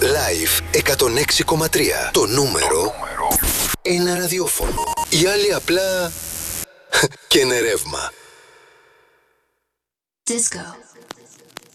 Live 106,3. Το νούμερο ένα ραδιόφωνο. Οι άλλοι απλά και είναι ρεύμα. Disco.